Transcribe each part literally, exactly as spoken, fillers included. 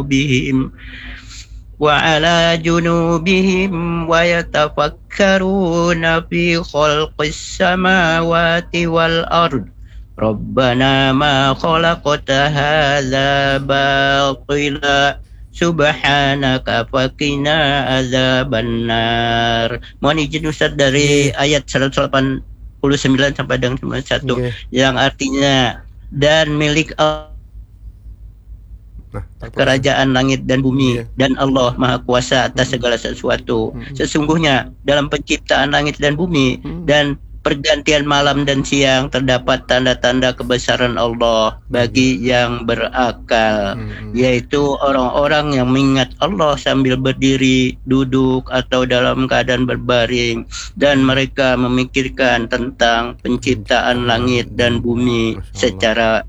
بهم وعلى جنوبهم ويتفكرون في خلق السماوات والأرض ربنا ما خلقت هذا باطلا Subhanaka faqina azabannar. Mohon izin Ustaz dari yeah. ayat seratus delapan puluh sembilan sampai dengan sembilan puluh satu yeah. yang artinya dan milik Allah nah, kerajaan langit dan bumi yeah. dan Allah Maha Kuasa atas segala sesuatu. Hmm. Sesungguhnya dalam penciptaan langit dan bumi hmm. dan pergantian malam dan siang terdapat tanda-tanda kebesaran Allah bagi yang berakal, hmm. yaitu orang-orang yang mengingat Allah sambil berdiri, duduk, atau dalam keadaan berbaring, dan mereka memikirkan tentang penciptaan langit dan bumi secara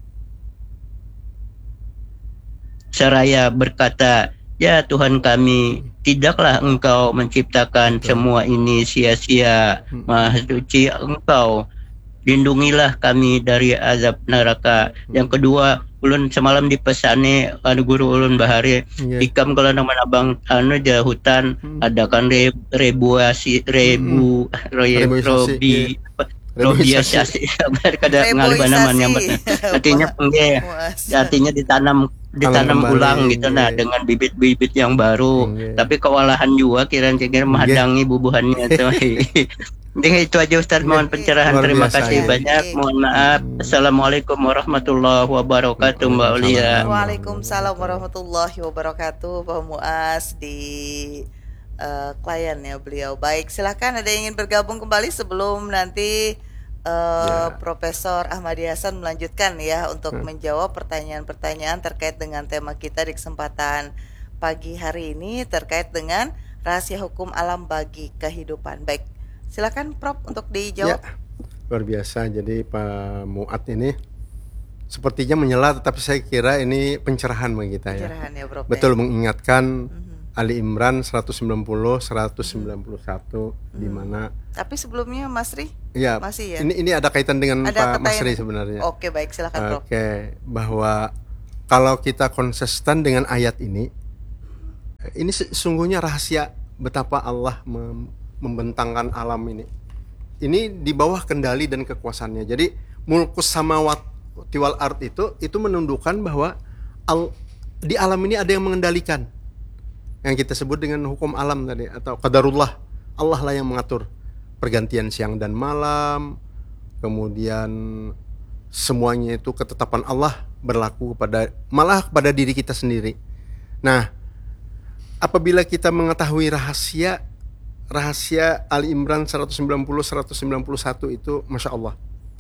seraya berkata, ya Tuhan kami, tidaklah Engkau menciptakan semua ini sia-sia. Maha suci Engkau, lindungilah kami dari azab neraka. Yang kedua, ulun semalam dipesani anu guru ulun bahari yeah. ikam kalau nama abang anu ja hutan hmm. ada kan re, rebuasi rebu hmm. re, robi Robiasasi sabar kada ngalih namanya artinya pengen artinya ditanam ditanam ulang gitu nah dengan bibit-bibit yang baru yeah. tapi kewalahan juga kira-kira menghadangi yeah. bubuhannya tuh. Jadi itu aja Ustaz, mohon pencerahan. Terima kasih banyak. Mohon maaf. Assalamualaikum warahmatullahi wabarakatuh Mbak Ulia. Waalaikumsalam warahmatullahi wabarakatuh Pak Muaz di Uh, kliennya beliau. Baik, silakan ada yang ingin bergabung kembali sebelum nanti uh, ya. Profesor Ahmadi Hasan melanjutkan ya untuk hmm. menjawab pertanyaan-pertanyaan terkait dengan tema kita di kesempatan pagi hari ini terkait dengan rahasia hukum alam bagi kehidupan. Baik, silakan Prof untuk dijawab. Ya, luar biasa. Jadi Pak Muat ini sepertinya menyela, tetapi saya kira ini pencerahan bagi kita pencerahan ya. ya Prof, Betul ya. Mengingatkan. Mm-hmm. Ali Imran seratus sembilan puluh seratus sembilan puluh satu hmm. di mana. Tapi sebelumnya Mas Ri ya, masih ya. Ini ini ada kaitan dengan ada Pak Mas Ri sebenarnya. Oke, baik silakan Prof. Oke, bahwa kalau kita konsisten dengan ayat ini ini sesungguhnya rahasia betapa Allah mem- membentangkan alam ini. Ini di bawah kendali dan kekuasaannya. Jadi mulkus samawati wal ard itu itu menunjukkan bahwa al, di alam ini ada yang mengendalikan. Yang kita sebut dengan hukum alam tadi atau qadarullah. Allah lah yang mengatur pergantian siang dan malam, kemudian semuanya itu ketetapan Allah berlaku kepada malah kepada diri kita sendiri. Nah, apabila kita mengetahui rahasia rahasia Ali Imran seratus sembilan puluh seratus sembilan puluh satu itu, Masya Allah,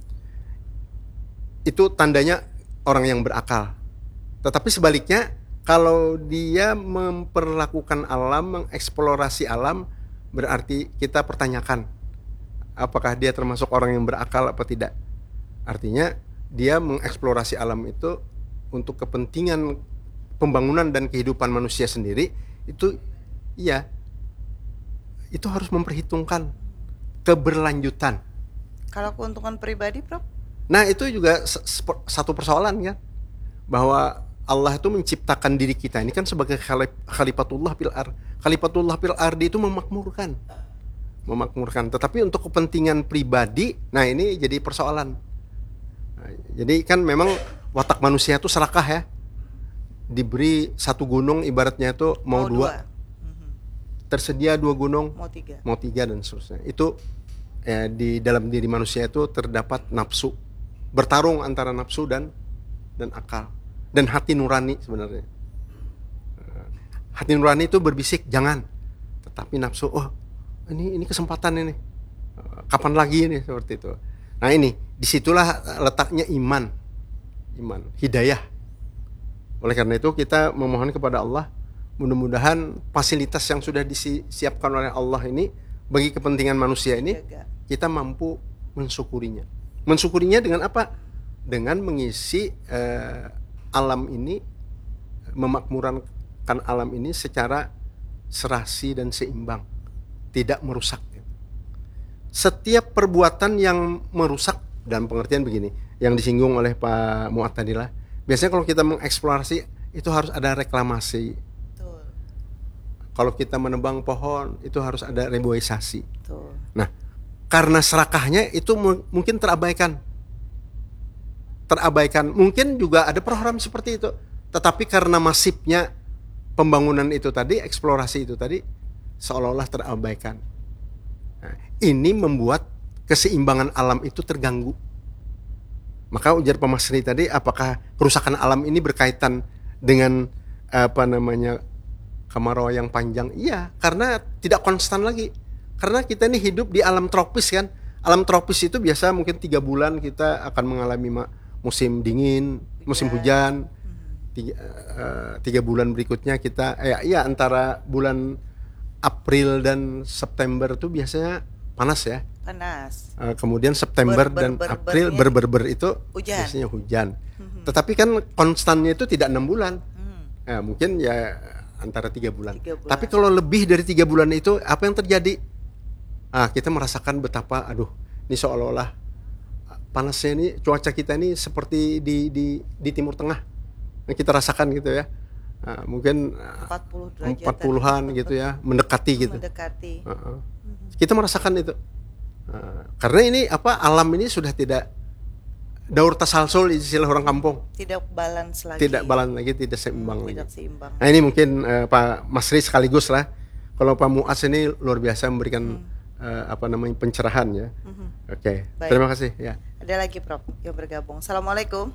itu tandanya orang yang berakal. Tetapi sebaliknya, kalau dia memperlakukan alam, mengeksplorasi alam, berarti kita pertanyakan apakah dia termasuk orang yang berakal apa tidak. Artinya dia mengeksplorasi alam itu untuk kepentingan pembangunan dan kehidupan manusia sendiri, itu iya, itu harus memperhitungkan keberlanjutan. Kalau keuntungan pribadi, Prof? Nah, itu juga satu persoalan kan, bahwa Allah itu menciptakan diri kita ini kan sebagai khalifatullah fil ard. Khalifatullah fil ard itu memakmurkan. Memakmurkan, tetapi untuk kepentingan pribadi, nah ini jadi persoalan. Nah, jadi kan memang watak manusia itu serakah ya. Diberi satu gunung ibaratnya itu mau, mau dua. dua. Tersedia dua gunung, mau tiga. Mau tiga dan seterusnya. Itu ya, di dalam diri manusia itu terdapat nafsu. Bertarung antara nafsu dan dan akal. Dan hati nurani sebenarnya. Hati nurani itu berbisik jangan, tetapi nafsu, oh ini ini kesempatan ini, kapan lagi ini, seperti itu. Nah ini disitulah letaknya iman, iman, hidayah. Oleh karena itu kita memohon kepada Allah, mudah-mudahan fasilitas yang sudah disiapkan oleh Allah ini bagi kepentingan manusia ini kita mampu mensyukurinya. Mensyukurinya dengan apa? Dengan mengisi eh, alam ini, memakmurkan alam ini secara serasi dan seimbang, tidak merusak. Setiap perbuatan yang merusak, dalam pengertian begini, yang disinggung oleh Pak Muat tadilah, biasanya kalau kita mengeksplorasi itu harus ada reklamasi. Betul. Kalau kita menebang pohon itu harus ada reboisasi. Betul. Nah, karena serakahnya itu mu- mungkin terabaikan. Terabaikan. Mungkin juga ada program seperti itu. Tetapi karena masifnya pembangunan itu tadi, eksplorasi itu tadi, seolah-olah terabaikan. Nah, ini membuat keseimbangan alam itu terganggu. Maka ujar Pak Masri tadi, apakah kerusakan alam ini berkaitan dengan apa namanya kemarau yang panjang? Iya, karena tidak konstan lagi. Karena kita ini hidup di alam tropis kan. Alam tropis itu biasa mungkin tiga bulan kita akan mengalami ma- musim dingin, musim hujan. Tiga, uh, tiga bulan berikutnya kita, eh, ya antara bulan April dan September itu biasanya panas ya. Panas. Uh, kemudian September Ber- dan ber- April berbernya berber-ber itu hujan. biasanya hujan. Tetapi kan konstannya itu tidak enam bulan. Hmm. Nah, mungkin ya antara tiga bulan. Tiga bulan. Tapi kalau lebih dari tiga bulan itu apa yang terjadi? Ah, kita merasakan betapa, aduh, ini seolah-olah panasnya ini, cuaca kita ini seperti di di di Timur Tengah yang kita rasakan gitu ya. Nah, mungkin empat puluh derajat. empat puluhan gitu ya, mendekati gitu. Mendekati. Uh-uh. Kita merasakan itu. Nah, karena ini apa, alam ini sudah tidak daur tasalsul, istilah orang kampung. Tidak balance lagi. Tidak balance lagi, tidak seimbang Tidak lagi. seimbang. Nah, ini mungkin uh, Pak Masri sekaligus lah. Kalau Pak Muaz ini luar biasa memberikan uh, apa namanya pencerahan ya. Mhm. Oke. Baik. Terima kasih ya. Ada lagi Prof yang bergabung. Assalamualaikum.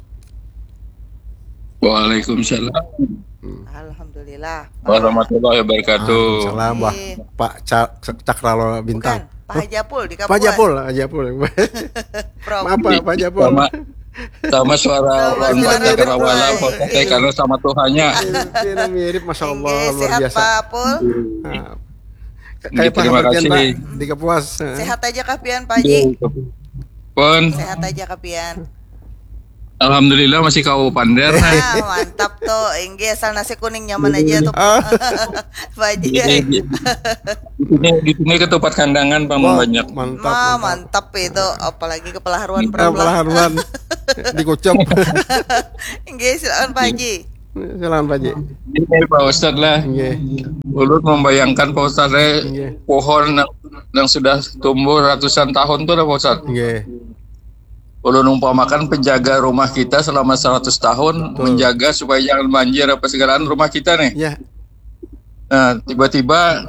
Waalaikumsalam Alhamdulillah. Pak- warahmatullahi wabarakatuh. Salam Wah, Iya. Pak Ca- Cakralo Bukan, Bintang. Pak Hajapul di Kapuas. Pak Japul, Pak Japul. Prof. Maaf Pak, Pak Japul. Sama sama suara Sama Wan suara Baca Karawala Prof. Pak, karena sama Tuhannya. Ini mirip, Masya Allah, Enggak, luar sehat biasa. Pak Pul. Nah, Nggih, kayak Pak terima Hafian, kasih. Pak, di Kapuas. Sehat aja Kapian Pak Haji. Pun Sehat aja Kapian. alhamdulillah masih kau pander. Ah, mantap tuh. Enggak, asal nasi kuning nyaman aja tuh. Ah. Pak Haji. Di di- di sini di sini ketupat kandangan Pak Wah, banyak. mantap. Ma, mantap. mantap itu, apalagi kepala haruan Ah, perempuan. Haruan dikucap. Enggak, silakan Pak Haji. Silakan Pak Ji. Ini Pak Ustadz lah. Nggih. Ulun membayangkan Pak Ustadz eh, Nggih. pohon yang, yang sudah tumbuh ratusan tahun tuh Pak Ustadz. Nggih. Ulun umpamakan penjaga rumah kita selama seratus tahun, Betul. menjaga supaya jangan banjir apa segalaan rumah kita nih. Ya, Nah, tiba-tiba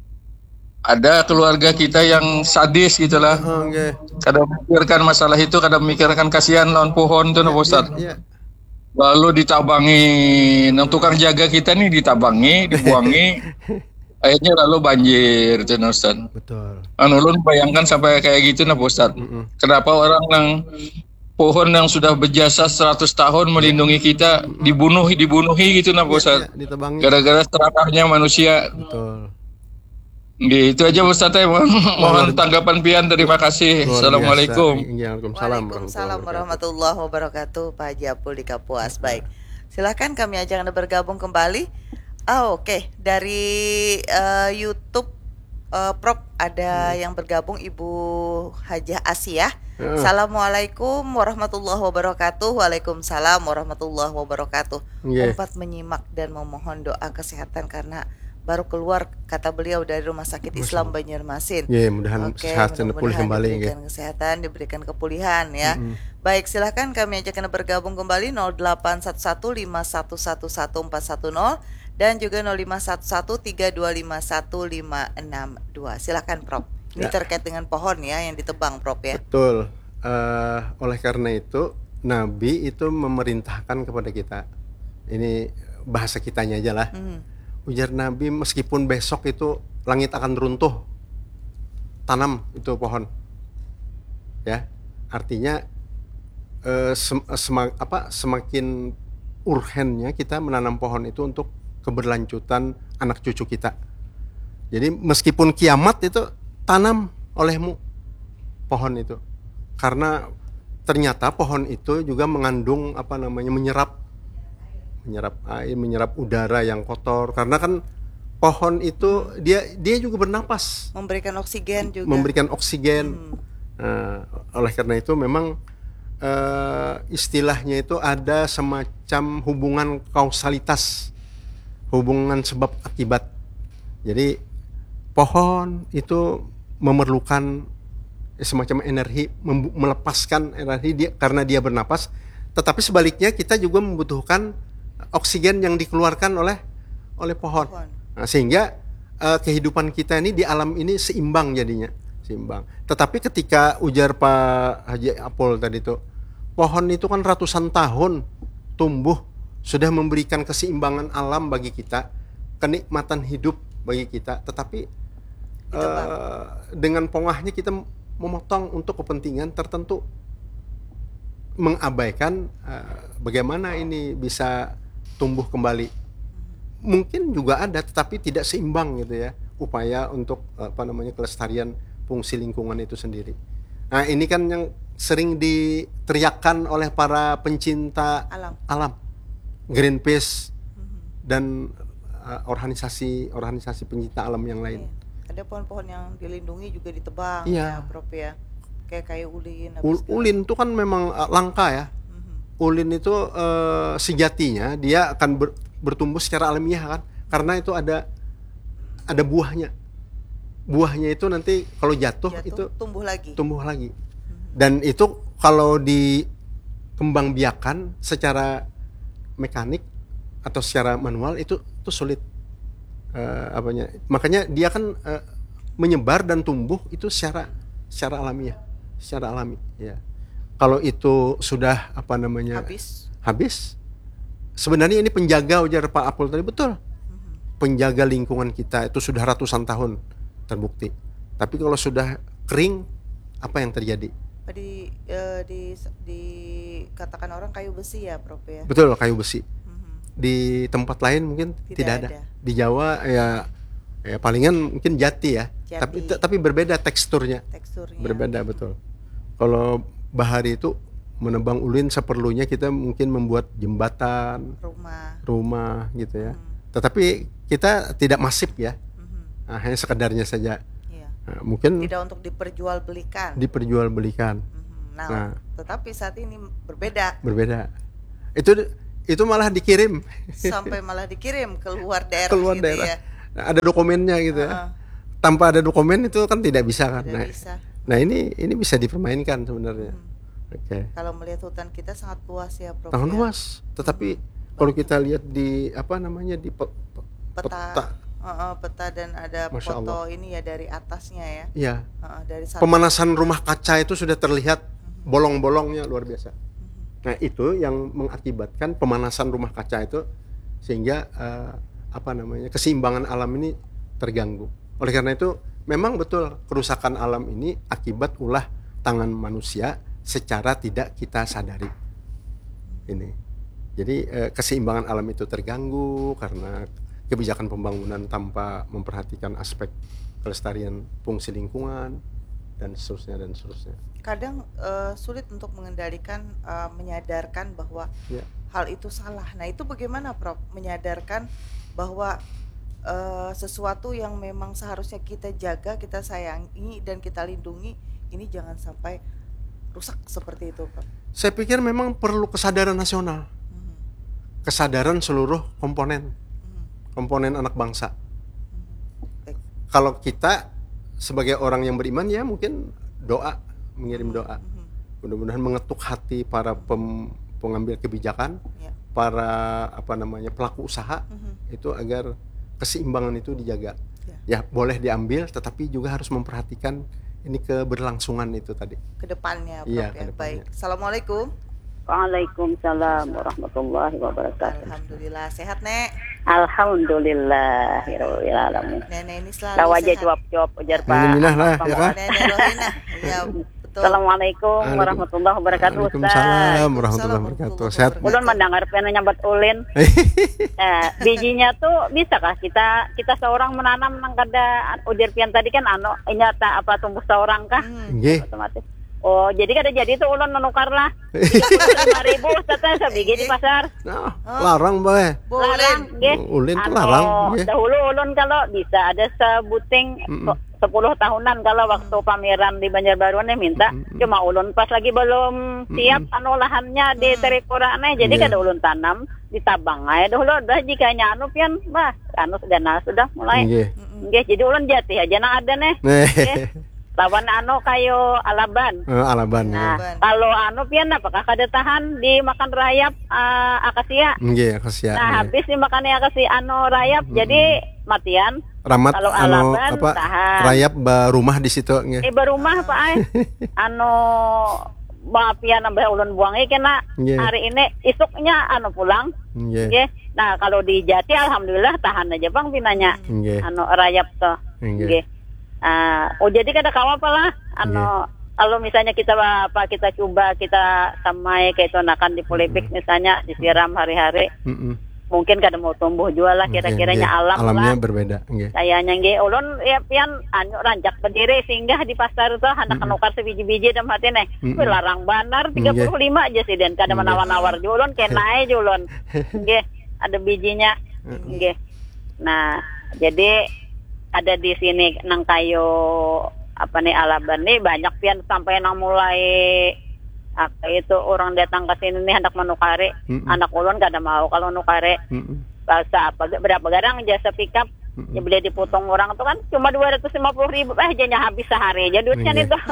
ada keluarga kita yang sadis gitulah. oh, nggih. Kadang memikirkan masalah itu, kadang memikirkan kasihan lawan pohon tuh Pak Ustadz. Ya. Lalu ditabangi, yang tukang jaga kita nih ditabangi, dibuangi, akhirnya lalu banjir tuh Ustaz. Betul. Anu ulun bayangkan sampai kayak gitu nah Pak Ustaz. Mm-mm. Kenapa orang yang pohon yang sudah berjasa seratus tahun melindungi kita dibunuh dibunuhi gitu nah Pak Ustaz. Ya, ditebangi. Gara-gara serakahnya manusia. Betul. Gitu aja Ustaz ya. Mohon, mohon tanggapan pian, terima Luar kasih. biasa. Assalamualaikum. Iya, Waalaikumsalam Waalaikumsalam warahmatullahi wabarakatuh. Pak Haji Apul di Kapuas. Baik. Silahkan kami ajak Anda bergabung kembali. Ah, oke. Dari eh, YouTube eh, Prof ada yang bergabung, Ibu Hajah Asiyah. Ya. Assalamualaikum warahmatullahi wabarakatuh. Waalaikumsalam warahmatullahi wabarakatuh. Nggih. Empat menyimak dan memohon doa kesehatan karena baru keluar, kata beliau, dari Rumah Sakit Islam Banjarmasin. Ya, mudahan Oke, sehat dan pulih mudah-mudahan kembali nggih. diberikan kesehatan, diberikan kepulihan ya. Mm-mm. Baik, silakan kami ajak Anda bergabung kembali nol delapan satu satu lima satu satu satu empat satu nol dan juga nol lima satu satu tiga dua lima satu lima enam dua. Silakan Prof. Ini Ya. terkait dengan pohon ya yang ditebang Prof ya. Betul. Eh, oleh karena itu Nabi itu memerintahkan kepada kita. Ini bahasa kitanya aja lah. Hmm. Ujar Nabi, meskipun besok itu langit akan runtuh, tanam itu pohon. Ya, artinya eh, sem- sema- apa, semakin urgennya kita menanam pohon itu untuk keberlanjutan anak cucu kita. Jadi meskipun kiamat itu tanam olehmu pohon itu, karena ternyata pohon itu juga mengandung apa namanya menyerap menyerap air, menyerap udara yang kotor, karena kan pohon itu dia dia juga bernapas, Memberikan oksigen juga. memberikan oksigen. Hmm. Nah, oleh karena itu memang eh, istilahnya itu ada semacam hubungan kausalitas, hubungan sebab akibat. Jadi pohon itu memerlukan semacam energi, mem- melepaskan energi dia, karena dia bernapas. Tetapi sebaliknya kita juga membutuhkan oksigen yang dikeluarkan oleh oleh pohon. Pohon. Nah, sehingga eh, kehidupan kita ini di alam ini seimbang jadinya, seimbang. Tetapi ketika ujar Pak Haji Apol tadi itu, pohon itu kan ratusan tahun tumbuh, sudah memberikan keseimbangan alam bagi kita, kenikmatan hidup bagi kita. Tetapi eh, dengan pongahnya kita memotong untuk kepentingan tertentu, mengabaikan uh, bagaimana ini bisa tumbuh kembali. Mungkin juga ada, tetapi tidak seimbang gitu ya, upaya untuk apa namanya kelestarian fungsi lingkungan itu sendiri. Nah ini kan yang sering diteriakkan oleh para pencinta Alam. alam, Greenpeace dan uh, organisasi-organisasi pencinta alam yang lain. Iya. Ada pohon-pohon yang dilindungi juga ditebang, Iya. ya, Prof ya. Kayak kayu ulin. apa Ul- segala. ulin itu kan memang uh, langka ya. Mhm. Ulin itu uh, sejatinya dia akan ber- bertumbuh secara alamiah kan, karena itu ada ada buahnya. Buahnya itu nanti kalau jatuh, Jatuh, itu tumbuh lagi. tumbuh lagi. Dan itu kalau dikembangbiakan secara mekanik atau secara manual itu itu sulit. Uh, apanya? Makanya dia kan uh, menyebar dan tumbuh itu secara secara alamiah, secara alami. Ya. Kalau itu sudah apa namanya Habis. habis, sebenarnya ini penjaga, ujar Pak Apol tadi, betul. Penjaga lingkungan kita itu sudah ratusan tahun terbukti. Tapi kalau sudah kering, apa yang terjadi? Di, eh, di, dikatakan orang kayu besi ya, Prof ya. Betul, kayu besi. Mhm. Di tempat lain mungkin Tidak tidak, ada. ada. Di Jawa ya, ya palingan mungkin jati ya. Jati. Tapi tapi berbeda teksturnya. Teksturnya. Berbeda, betul. Kalau Bahari itu menebang ulin seperlunya, kita mungkin membuat jembatan, Rumah. rumah gitu ya. Hmm. Tetapi kita tidak masif ya. Mhm. Nah, hanya sekedarnya saja. Iya. Nah, mungkin Tidak untuk diperjualbelikan. diperjualbelikan. Mhm. Nah, Nah. tetapi saat ini berbeda. Berbeda. Itu itu malah dikirim Sampai malah dikirim ke luar daerah keluar gitu daerah. ya. Nah, ada dokumennya gitu ya. Heeh. Tanpa ada dokumen itu kan tidak bisa kan. Tidak Nah, bisa. nah ini ini bisa dipermainkan sebenarnya. Oke. Kalau melihat hutan kita sangat luas ya, Prof. Tangan ya. luas. Tetapi kalau kita lihat di apa namanya di pe- pe- Peta. peta, Heeh, peta dan ada Masya foto ini ya dari atasnya ya. ya, Heeh, dari satu. pemanasan rumah kaca itu sudah terlihat bolong-bolongnya luar biasa. Nah itu yang mengakibatkan pemanasan rumah kaca itu, sehingga eh, apa namanya keseimbangan alam ini terganggu. Oleh karena itu memang betul kerusakan alam ini akibat ulah tangan manusia secara tidak kita sadari. Ini jadi eh, keseimbangan alam itu terganggu karena kebijakan pembangunan tanpa memperhatikan aspek kelestarian fungsi lingkungan dan seterusnya dan seterusnya. Kadang eh, sulit untuk mengendalikan, eh, menyadarkan bahwa Ya. hal itu salah. Nah, itu bagaimana, Prof? Menyadarkan bahwa eh, sesuatu yang memang seharusnya kita jaga, kita sayangi dan kita lindungi, ini jangan sampai rusak seperti itu, Prof. Saya pikir memang perlu kesadaran nasional, Mhm. kesadaran seluruh komponen, Mhm. komponen anak bangsa. Baik. Kalau kita sebagai orang yang beriman ya mungkin doa, mengirim doa, Mhm. mudah-mudahan mengetuk hati para pem- pengambil kebijakan, Ya. para apa namanya pelaku usaha Mhm. itu agar keseimbangan itu dijaga. Ya. Ya boleh diambil, tetapi juga harus memperhatikan ini keberlangsungan itu tadi. Kedepannya, Prof Iya, ya. kedepannya. Baik. Assalamualaikum. Waalaikumsalam warahmatullahi wabarakatuh. Alhamdulillah sehat, Nek. Alhamdulillahirabbil alamin. Nenek ini selalu Tahu aja sehat. jawab-jawab ujar Pak. Alhamdulillah lah, ya kan? Nenek Rohina. Iya, betul. Assalamualaikum warahmatullahi wabarakatuh. Ustaz. Waalaikumsalam warahmatullahi wabarakatuh. Sehat. Ulun mendengar pena nyambat ulin. Eh, bijinya tuh bisakah kita kita seorang menanam nang kada ujar pian tadi kan anu ini ta- apa tumbuh seorang kah? Hmm. Nggih. Otomatis. Oh, jadi kada jadi tuh ulun menukar lah. tiga puluh lima ribu Ustaz sebiji di pasar. Nah, larang bae. Boleh. Larang, nggih. Ulin tuh Anu, larang, nggih. Dahulu ulun kalau bisa ada sebuting Mm-mm. so- sepuluh tahunan kalau waktu pameran di Banjarbaru nih minta cuma ulun pas lagi belum siap anu lahannya di terikura nih jadi Iya. kada ulun tanam ditabang aja dulu dah jikanya anu pian bah anu sudah sudah mulai Nggih. nggih jadi ulun jati aja nang ada nih nggih. Lawan anu kayo alaban. Eh, Alaban. Nah, Ya. kalau anu pian apakah kada tahan dimakan rayap uh, akasia? Nggih, kasia. Nah, habis dimakan akasia anu rayap jadi matian. Ramat Kalau anu Alaban, apa? tahan. Rayap ba rumah di situ nggih. Eh berumah Pak ay. Anu mapian nambah ulun buangi kena Nggih. hari ini isuknya anu pulang. Nggih. Nggih. Nah, kalau di Jati alhamdulillah tahan aja Bang pinanya. Nggih. Anu rayap tuh. Nggih. Nggih. Ah, oh jadi kada kawa lah anu kalau misalnya kita apa kita coba kita samai kayak itu nakan di polipik misalnya disiram hari-hari Mm-mm. mungkin kada mau tumbuh jual lah kira-kiranya Nggih. alam Alamnya lah berbeda nggih. kayaknya nggih ulun ya pian anu rancak berdiri singgah di pasar tuh hendak nukar sebiji-biji dalam hati nih Mm-mm. Wih, larang banar tiga puluh lima aja sih dan kada Nggih. menawar-nawar julun kena aja julun nggih ada bijinya nggih nah jadi ada di sini nang kayo apa nih Alaban nih banyak pian sampai nang mulai apa itu orang datang ke sini nih hendak menukari Mm-mm. anak ulun kada mau kalau nukari Mm-mm. bahasa apa berapa garang jasa pick-up ya boleh dipotong orang tuh kan cuma dua ratus lima puluh ribu eh jadinya habis sehari aja duitnya Nggih. itu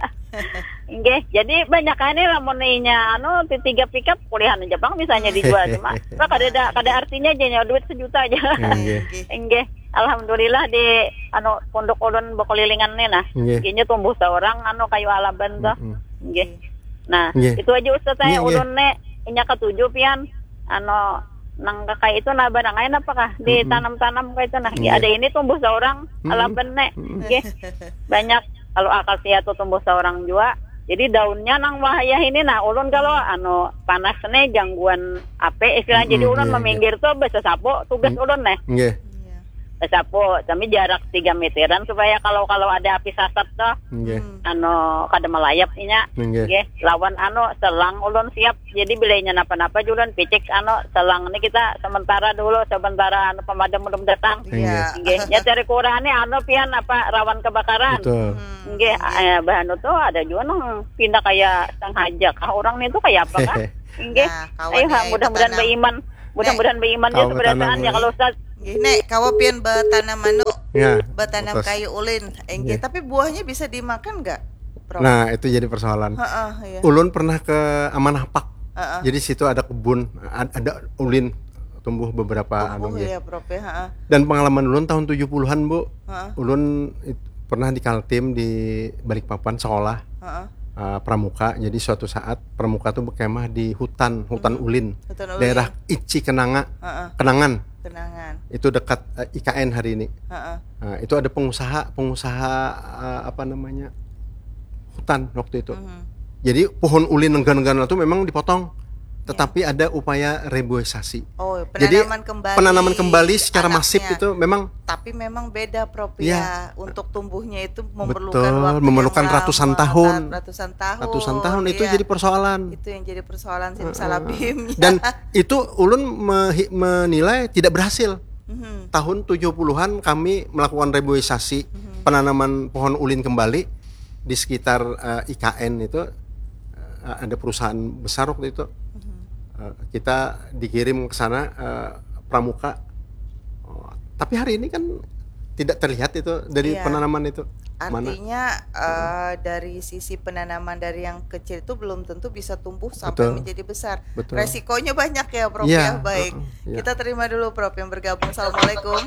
Nggih, jadi banyak kan ini lamun nya anu tiga pick-up kuliahan Jepang misalnya dijual cuma nah, kada ada kada artinya aja nya duit sejuta aja Nggih. Nggih, alhamdulillah di anu pondok ulun bekelilingan nih nah Nggih. kayaknya tumbuh seorang anu kayu Alaban tuh Mm-mm. nggih nah Nggih. itu aja Ustaz saya Nggih, nggih. ulun nih inya ketujuh pian anu nang kayak itu nah barang lain apakah ditanam-tanam kayak itu nah Nggih. ada ini tumbuh seorang Mm-mm. Alaban nih nggih banyak kalau akasia tuh tumbuh seorang juga jadi daunnya nang bahaya ini nah ulun kalau anu panas nih gangguan ape istilahnya jadi Mm-mm, ulun iya, meminggir tuh bisa sapu tugas Mm. ulun nih Nggih. sapu tapi jarak tiga meteran supaya kalau kalau ada api sasat tuh Nggih. anu kada melayap inya Nggih. nggih lawan anu selang ulun siap jadi bilainya napa-napa julun picik anu selang ini kita sementara dulu sementara anu pemadam belum datang Iya. nggih ya cari kurangnya anu pian apa rawan kebakaran Betul. nggih eh, bahan itu ada juga nang pindah kayak sengaja kah orang itu kayak apa kah nggih Nah, kawan ayo ha, ya, mudah-mudahan bertanam. beriman mudah-mudahan beriman dia Kawan keberadaannya bertanam, kalau Ustaz Nggih, nek kawa pian betanam anu Ya. betanam atas. kayu ulin enggih Nggih. tapi buahnya bisa dimakan enggak Prof? Nah, itu jadi persoalan. Heeh, iya. Ulun pernah ke Amanah Park. Heeh. Jadi situ ada kebun, ad- ada ulin tumbuh beberapa anu Oh, nggih. iya Prof ya, heeh. Dan pengalaman ulun tahun tujuh puluhan, Bu. Heeh. Ulun it- pernah di Kaltim di Balikpapan sekolah Heeh. uh, pramuka. Jadi suatu saat pramuka tuh berkemah di hutan, hutan ulin. Hutan ulin. Daerah Ici Kenanga, Heeh. Kenangan. Tenangan. Itu dekat uh, I K N hari ini. Heeh. Nah, itu ada pengusaha, pengusaha uh, apa namanya? Hutan waktu itu. Mhm. Jadi pohon ulin nenggan-nenggan itu memang dipotong, tetapi ada upaya reboisasi. Oh, Jadi penanaman kembali. penanaman kembali secara anaknya. masif itu memang Tapi memang beda Prof Iya. ya. Untuk tumbuhnya itu memerlukan betul, waktu memerlukan yang ratusan lama, tahun. Ratusan tahun. ratusan tahun itu iya. jadi persoalan. Itu yang jadi persoalan simsalabim. Dan itu ulun mehi- menilai tidak berhasil. Mhm. Tahun tujuh puluhan kami melakukan reboisasi, penanaman pohon ulin kembali di sekitar uh, I K N itu uh, ada perusahaan besar waktu itu. Uh, kita dikirim ke sana uh, pramuka. Oh, tapi hari ini kan tidak terlihat itu dari Iya. penanaman itu. Mana? Artinya eh, dari sisi penanaman dari yang kecil itu belum tentu bisa tumbuh sampai Betul. menjadi besar. Betul. Resikonya banyak ya Prof Iya, ya. Baik. uh-uh, iya. Kita terima dulu Prof yang bergabung. Assalamualaikum.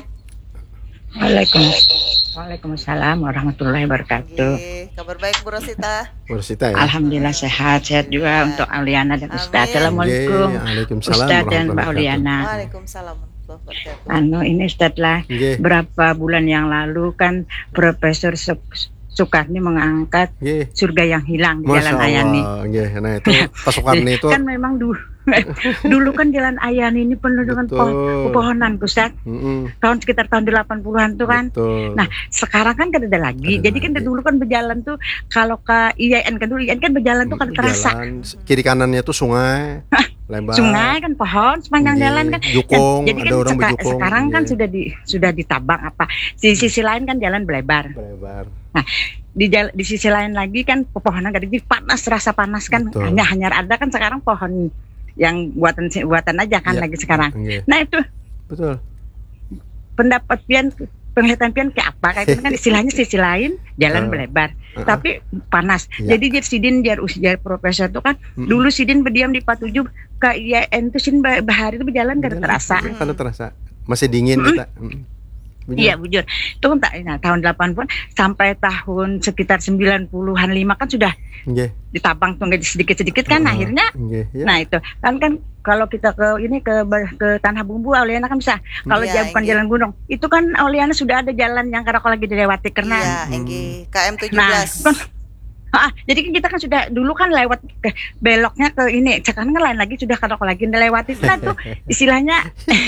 Waalaikumsalam. Waalaikumsalam warahmatullahi wabarakatuh. Oke, kabar baik Bu Rosita. Rosita ya. Alhamdulillah sehat, sehat juga untuk Auliana dan Ustaz. Amin. Assalamualaikum. Nggih, Waalaikumsalam Ustaz dan Mbak warahmatullahi Auliana. Waalaikumsalam warahmatullahi wabarakatuh. Anu ini Ustaz lah, Nggih. berapa bulan yang lalu kan Profesor Suk- Sukarni mengangkat Nggih. surga yang hilang di Masya Jalan Ayani. Allah. Nggih, nah itu pasukan itu Kan memang dulu dulu kan Jalan Ayani ini penuh dengan Betul. pohon, pepohonan Ustaz. Mm-mm, Tahun sekitar tahun delapan puluhan tuh kan. betul. Nah, sekarang kan kan ada lagi. Ada Jadi kan lagi. dulu kan berjalan tuh kalau ke I A I N kan dulu I A I N kan berjalan tuh kan terasa. Jalan, kiri kanannya tuh sungai, lebar. sungai kan pohon sepanjang Nggih, jalan kan. jukung, Dan jadi ada kan orang seka- berjukung, sekarang kan nggih. sudah di sudah ditabang apa. Di sisi lain kan jalan berlebar. Lebar. Di jal- di sisi lain lagi kan pepohonan gak ada, jadi panas, rasa panas kan. Betul. Hanya hanya ada kan sekarang pohon yang buatan buatan aja kan Iya. lagi sekarang. Nggih. Nah itu Betul. pendapat pian penglihatan pian kayak apa kayak itu kan istilahnya sisi lain jalan Uh, berlebar uh-uh. tapi panas. Iya. Jadi jadi sidin jar usia profesor itu kan Mm-mm. dulu sidin berdiam di empat puluh tujuh ke I A N itu sidin bah- bahari itu berjalan gak terasa. Iya, Kalau terasa masih dingin Mm-mm. kita. Mm. Bener. Iya bujur. Itu kan tak- nah, tahun delapan puluhan sampai tahun sekitar sembilan puluhan lima kan sudah Nggih. ditabang tuh nggak sedikit-sedikit kan Uh-uh. akhirnya. Nggih, ya. Nah itu kan kan kalau kita ke ini ke ke Tanah Bumbu Auliana kan bisa. Kalau Iya, dia bukan Enggi. jalan gunung, itu kan Auliana sudah ada jalan yang karena kalau lagi dilewati karena. Iya, Hmm. Enggi K M tujuh Nah, belas. kan, ah, jadi kan kita kan sudah dulu kan lewat ke, beloknya ke ini, sekarang kan lain lagi sudah kalau lagi dilewati kan tuh istilahnya.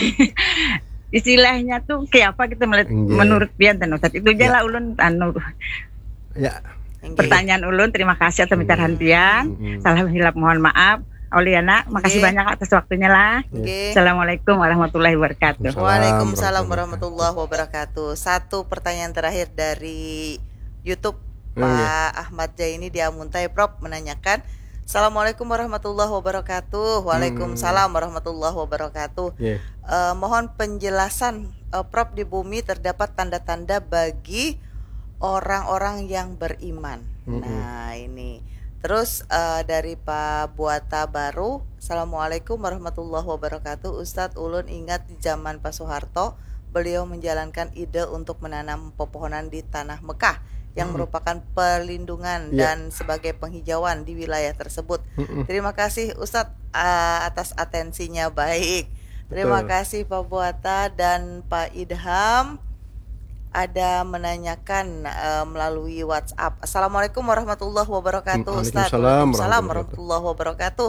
Istilahnya tuh kayak apa kita melihat Nggih. menurut pian dan Ustaz itu aja Ya. lah ulun anu Ya. Enggi. pertanyaan ulun terima kasih atas pencerahan pian. Mm-mm. Salah hilap mohon maaf. Auliana, makasih Nggih. banyak atas waktunya lah. Enggi. Assalamualaikum warahmatullahi wabarakatuh. Waalaikumsalam warahmatullahi wabarakatuh. Satu pertanyaan terakhir dari YouTube Oh, Pak Ahmad Jaini di Amuntai Prop menanyakan, Assalamualaikum warahmatullahi wabarakatuh. Waalaikumsalam warahmatullahi wabarakatuh. Nggih. Eh, mohon penjelasan eh, Prop, di bumi terdapat tanda-tanda bagi orang-orang yang beriman. Mm-mm. Nah ini. Terus eh, dari Pak Buata Baru, Assalamualaikum warahmatullahi wabarakatuh. Ustadz ulun ingat di zaman Pak Soeharto, beliau menjalankan ide untuk menanam pepohonan di tanah Mekah yang Mm. merupakan perlindungan Iya. dan sebagai penghijauan di wilayah tersebut. Mm-mm. Terima kasih Ustadz uh, atas atensinya, baik. Terima Betul. kasih Pak Buata dan Pak Idham. Ada menanyakan uh, melalui WhatsApp. Assalamualaikum warahmatullahi wabarakatuh Ustadz. Waalaikumsalam Waalaikumsalam warahmatullahi warahmatullahi wabarakatuh.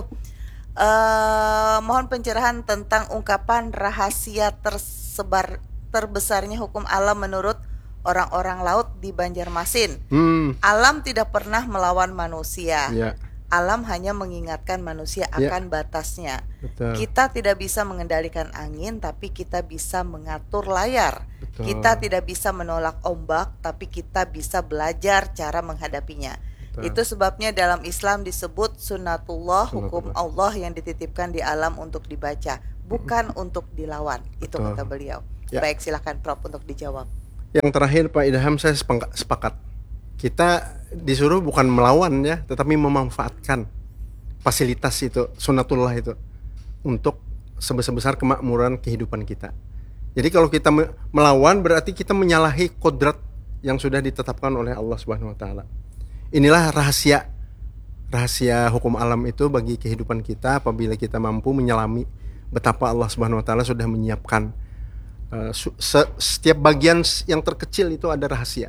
Uh, mohon pencerahan tentang ungkapan rahasia tersebar terbesarnya hukum alam menurut orang-orang laut di Banjarmasin. Hmm. Alam tidak pernah melawan manusia. Ya. Alam hanya mengingatkan manusia Ya. akan batasnya. Betul. Kita tidak bisa mengendalikan angin, tapi kita bisa mengatur layar. Betul. Kita tidak bisa menolak ombak, tapi kita bisa belajar cara menghadapinya. Betul. Itu sebabnya dalam Islam disebut sunnatullah, hukum Sunnatullah. Allah yang dititipkan di alam untuk dibaca, bukan untuk dilawan. Itu Betul. kata beliau. Ya. Baik, silakan Prof untuk dijawab. Yang terakhir Pak Idham, saya sepang- sepakat. Kita disuruh bukan melawan ya, tetapi memanfaatkan fasilitas itu, sunnatullah itu untuk sebesar-besar kemakmuran kehidupan kita. Jadi kalau kita me- melawan berarti kita menyalahi kodrat yang sudah ditetapkan oleh Allah Subhanahu wa taala. Inilah rahasia rahasia hukum alam itu bagi kehidupan kita apabila kita mampu menyelami betapa Allah Subhanahu wa taala sudah menyiapkan uh, su- se- setiap bagian s- yang terkecil itu ada rahasia.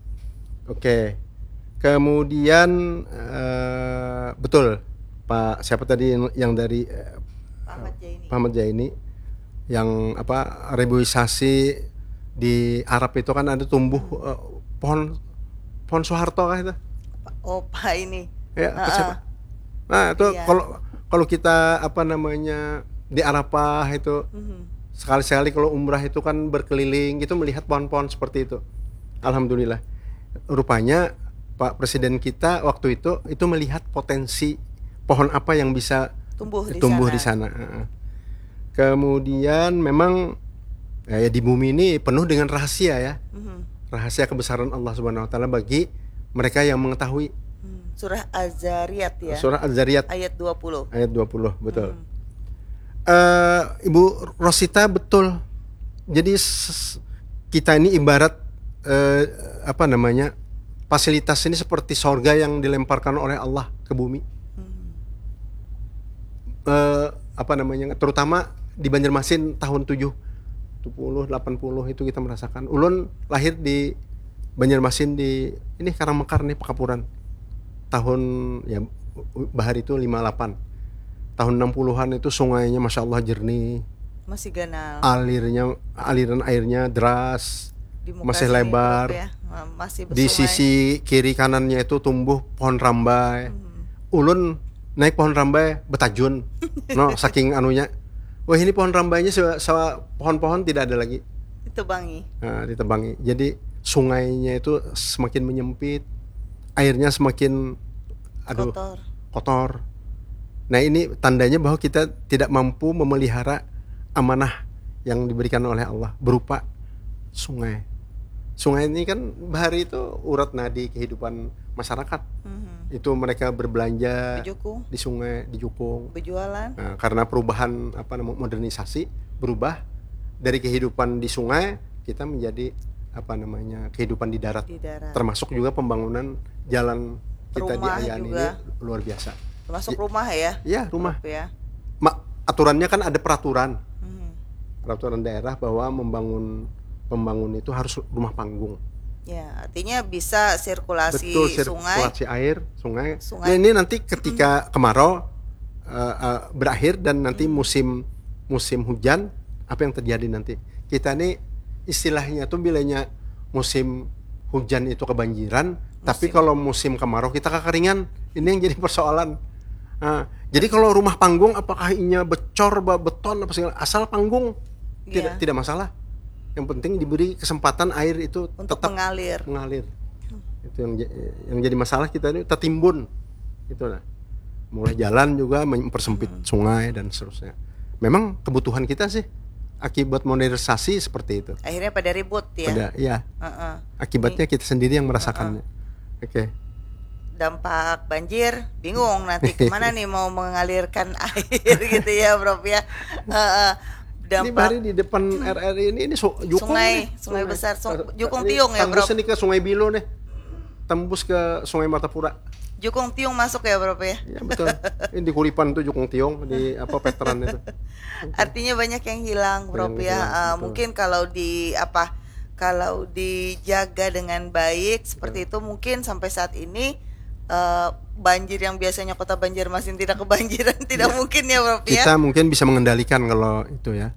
Oke. Kemudian uh, betul Pak siapa tadi yang, yang dari uh, Pak Ahmad Jaini. Pak Ahmad Jaini yang apa reboisasi di Arab itu kan ada tumbuh uh, pohon pohon Soeharto kah itu? Oh, Pak ini. Ya, apa Ah, siapa? ah. Nah, itu Iya. kalau kalau kita apa namanya di Arafah itu Mhm. sekali-sekali kalau umrah itu kan berkeliling gitu melihat pohon-pohon seperti itu. Alhamdulillah. Rupanya Pak Presiden kita waktu itu itu melihat potensi pohon apa yang bisa Tumbuh di tumbuh sana. di sana. Heeh. Kemudian memang ya, di bumi ini penuh dengan rahasia ya. Mhm. Rahasia kebesaran Allah Subhanahu wa taala bagi mereka yang mengetahui. Hmm. Surah Az-Zariyat ya. Surah Az-Zariyat Ayat dua puluh. ayat dua puluh, betul. Hmm. Eh, Ibu Rosita betul. Jadi s- kita ini ibarat eh, apa namanya? Fasilitas ini seperti sorga yang dilemparkan oleh Allah ke bumi. Hmm. Eh, apa namanya? Terutama di Banjarmasin tahun tujuh puluh delapan puluh itu kita merasakan. Ulun lahir di Banjarmasin di ini Karangmekar nih Pekapuran. Tahun ya bahar itu lima puluh delapan. Tahun enam puluhan itu sungainya Masya Allah jernih, Masih ganal. alirnya aliran airnya deras, Di muka masih sini, lebar. Prof, ya. Ma- Masih di bersungai. sisi kiri kanannya itu tumbuh pohon rambai. Mhm. Ulun naik pohon rambai betajun, no saking anunya. Wah ini pohon rambainya se- se- pohon-pohon tidak ada lagi. Ditebangi. Nah, ditebangi. Jadi sungainya itu semakin menyempit, airnya semakin aduh Kotor. kotor. Nah ini tandanya bahwa kita tidak mampu memelihara amanah yang diberikan oleh Allah berupa sungai. Sungai ini kan bahari itu urat nadi kehidupan masyarakat. Mhm. Itu mereka berbelanja Bejukung, di sungai, di Jukung. berjualan. Nah, karena perubahan apa namanya modernisasi berubah dari kehidupan di sungai kita menjadi apa namanya kehidupan di darat. Di darat. Termasuk juga pembangunan jalan kita di Rumah Ayan ini juga. luar biasa. Termasuk I- rumah ya. Ya rumah. Prof, ya. Ma- aturannya kan ada peraturan, Mhm. peraturan daerah bahwa membangun pembangun itu harus rumah panggung. Ya, artinya bisa sirkulasi Betul, sungai. sirkulasi air, sungai. Sungai. Nah, ini nanti ketika kemarau uh, uh, berakhir dan nanti musim musim hujan, apa yang terjadi nanti? Kita ini istilahnya tuh bilanya musim hujan itu kebanjiran, tapi kalau musim kemarau kita kekeringan. Ini yang jadi persoalan. Nah, jadi kalau rumah panggung apakah inya becor, ba- beton apa segala, asal panggung tidak Iya. tidak masalah. Yang penting diberi kesempatan air itu Untuk tetap mengalir. mengalir. Itu yang ja- yang jadi masalah kita ini tertimbun. Itu lah. Mulai jalan juga mempersempit sungai dan seterusnya. Memang kebutuhan kita sih akibat modernisasi seperti itu. Akhirnya pada ribut ya. Pada ya, Heeh. akibatnya kita sendiri yang merasakannya. Oke. Dampak banjir, bingung nanti kemana nih mau mengalirkan air gitu ya, Prof ya. Heeh. Ini Dampak bari di depan R R I ini ini su- Jukung Sungai, nih. sungai besar, Sung- Ini Jukung Tiung ya, tembus Bro? ini ke Sungai Bilo nih. Tembus ke Sungai Martapura. Jukung Tiung masuk ya, Prof ya. Ya betul. Ini di Kuripan tuh Jukung Tiong di apa veteran itu. Artinya banyak yang hilang, Prof Banyak ya. yang hilang, Eh, betul. mungkin kalau di apa kalau dijaga dengan baik seperti itu mungkin sampai saat ini eh, banjir yang biasanya kota Banjarmasin tidak kebanjiran tidak mungkin ya, Prof ya. Kita mungkin bisa mengendalikan kalau itu ya.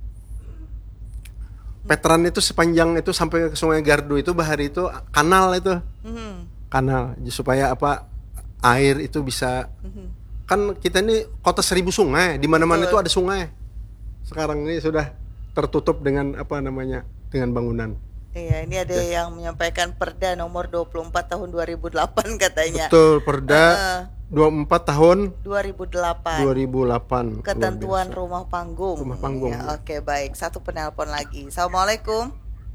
Veteran itu sepanjang itu sampai ke Sungai Gardu itu bahari itu kanal itu. Mhm. Kanal supaya apa air itu bisa Mhm. kan kita ini kota seribu sungai, di mana-mana Betul. itu ada sungai. Sekarang ini sudah tertutup dengan apa namanya? Dengan bangunan. Iya, ini ada yang menyampaikan Perda nomor dua puluh empat tahun dua ribu delapan katanya. Betul, Perda Eh, dua puluh empat tahun dua ribu delapan. dua ribu delapan. Ketentuan Luar biasa. rumah panggung. Rumah panggung, Ya, ya. oke, baik. Satu penelpon lagi. Assalamualaikum.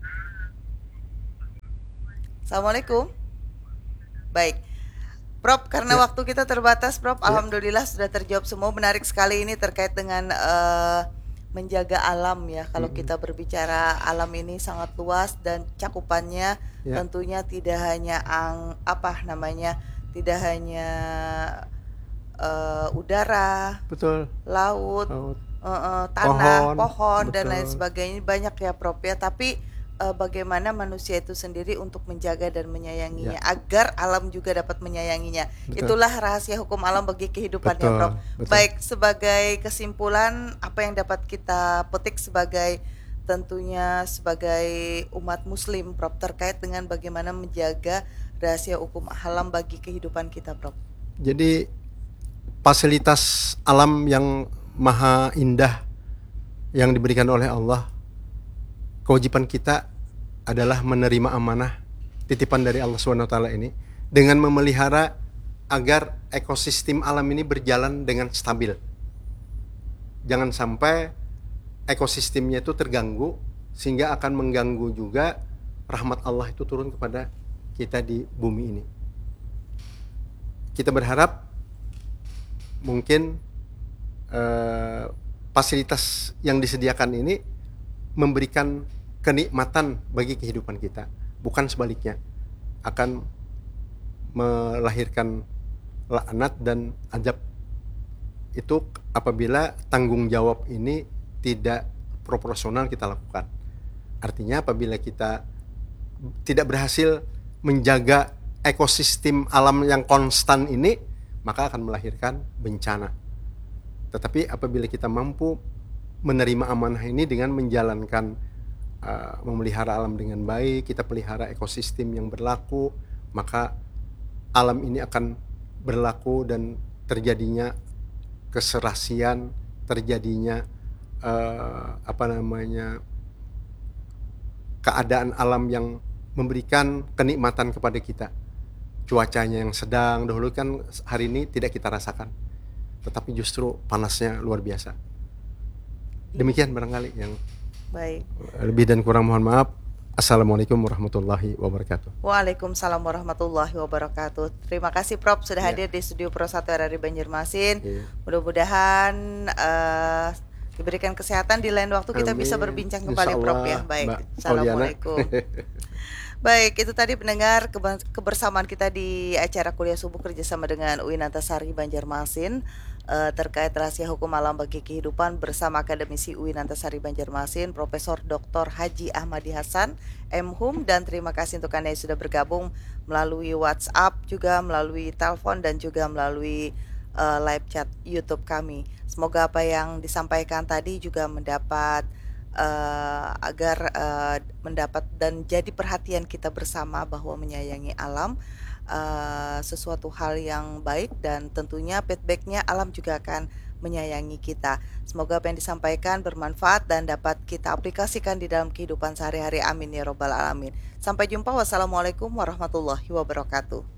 Assalamualaikum. Baik. Prof, karena Ya. waktu kita terbatas, Prof, alhamdulillah sudah terjawab semua. Menarik sekali ini terkait dengan eh, menjaga alam ya. Kalau kita berbicara alam ini sangat luas dan cakupannya Ya. tentunya tidak hanya ang apa namanya, tidak hanya eh, udara, Betul. laut, Laut. eh, eh, tanah, Pohon, pohon, dan lain betul. sebagainya. Banyak ya, Prof ya. Tapi eh, bagaimana manusia itu sendiri untuk menjaga dan menyayanginya agar alam juga dapat menyayanginya. Betul. Itulah rahasia hukum alam bagi kehidupan ya, Betul, Prof. betul. Baik, sebagai kesimpulan apa yang dapat kita petik sebagai tentunya sebagai umat muslim, Prof, terkait dengan bagaimana menjaga rahasia hukum alam bagi kehidupan kita, Prof. Jadi fasilitas alam yang maha indah yang diberikan oleh Allah, kewajiban kita adalah menerima amanah titipan dari Allah subhanahu wa taala ini dengan memelihara agar ekosistem alam ini berjalan dengan stabil. Jangan sampai ekosistemnya itu terganggu sehingga akan mengganggu juga rahmat Allah itu turun kepada kita di bumi ini. Kita berharap mungkin eh, fasilitas yang disediakan ini memberikan kenikmatan bagi kehidupan kita, bukan sebaliknya akan melahirkan laknat dan azab. Itu apabila tanggung jawab ini tidak proporsional kita lakukan. Artinya apabila kita tidak berhasil menjaga ekosistem alam yang konstan ini, maka akan melahirkan bencana. Tetapi apabila kita mampu menerima amanah ini dengan menjalankan uh, memelihara alam dengan baik, kita pelihara ekosistem yang berlaku, maka alam ini akan berlaku dan terjadinya keserasian terjadinya eh, apa namanya keadaan alam yang memberikan kenikmatan kepada kita. Cuacanya yang sedang, dahulu kan hari ini tidak kita rasakan, tetapi justru panasnya luar biasa. Demikian barangkali yang Baik. lebih dan kurang mohon maaf. Assalamualaikum warahmatullahi wabarakatuh. Waalaikumsalam warahmatullahi wabarakatuh. Terima kasih Prof sudah Ya. hadir di studio Pro satu R R I Banjarmasin. Iya. Mudah-mudahan eh, diberikan kesehatan di lain waktu kita Amin. bisa berbincang Insya kembali Prof Allah, ya. Baik. Mbak Assalamualaikum. Baik, itu tadi pendengar keba- kebersamaan kita di acara kuliah subuh kerjasama dengan U I N Antasari Banjarmasin eh, terkait rahasia hukum alam bagi kehidupan bersama akademisi U I N Antasari Banjarmasin Profesor Doktor Haji Ahmadi Hasan M Hum, dan terima kasih untuk Anda yang sudah bergabung melalui WhatsApp, juga melalui telepon dan juga melalui eh, live chat YouTube kami. Semoga apa yang disampaikan tadi juga mendapat uh, agar uh, mendapat dan jadi perhatian kita bersama bahwa menyayangi alam uh, sesuatu hal yang baik, dan tentunya feedbacknya alam juga akan menyayangi kita. Semoga apa yang disampaikan bermanfaat dan dapat kita aplikasikan di dalam kehidupan sehari-hari. Amin ya robbal alamin. Sampai jumpa. Wassalamualaikum warahmatullahi wabarakatuh.